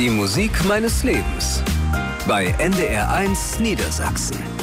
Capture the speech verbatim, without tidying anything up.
Die Musik meines Lebens bei N D R eins Niedersachsen.